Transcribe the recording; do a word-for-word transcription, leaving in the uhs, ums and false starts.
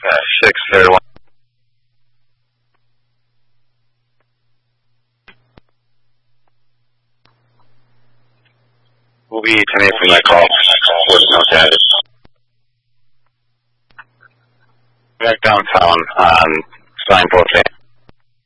uh, six thirty-one. Will be ten eight from that call. Working on that. Back downtown on Steinbrook